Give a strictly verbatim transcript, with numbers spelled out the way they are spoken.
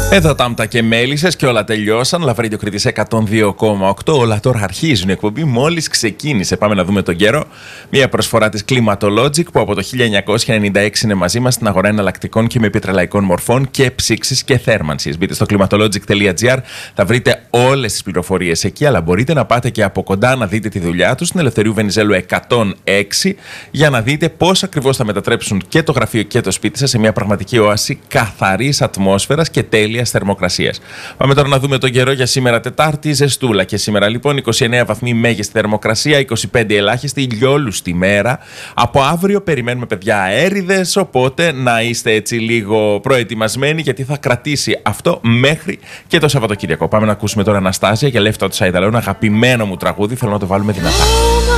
Εδώ τάμπτα και μέλισσες και όλα τελειώσαν. Λαβρίδιο Κρήτης εκατόν δύο κόμμα οκτώ. Όλα τώρα αρχίζουν. Η εκπομπή μόλις ξεκίνησε. Πάμε να δούμε τον καιρό. Μία προσφορά της Climatologic που από το χίλια εννιακόσια ενενήντα έξι είναι μαζί μας στην αγορά εναλλακτικών και με πετρελαϊκών μορφών και ψήξης και θέρμανσης. Μπείτε στο climatologic τελεία gr. Θα βρείτε όλες τις πληροφορίες εκεί. Αλλά μπορείτε να πάτε και από κοντά να δείτε τη δουλειά τους στην Ελευθερίου Βενιζέλου εκατόν έξι για να δείτε πώς ακριβώς θα μετατρέψουν και το γραφείο και το σπίτι σας σε μια πραγματική όαση καθαρής ατμόσφαιρας και τέλειας θερμοκρασίας. Πάμε τώρα να δούμε τον καιρό για σήμερα Τετάρτη. Ζεστούλα και σήμερα λοιπόν, είκοσι εννέα βαθμοί μέγιστη θερμοκρασία, είκοσι πέντε ελάχιστη, ηλιόλουστη μέρα. Από αύριο περιμένουμε παιδιά αέριδες, οπότε να είστε έτσι λίγο προετοιμασμένοι γιατί θα κρατήσει αυτό μέχρι και το Σαββατοκύριακο. Πάμε να ακούσουμε τώρα Αναστάσια για Left Outside Alone, αγαπημένο μου τραγούδι, θέλω να το βάλουμε δυνατά.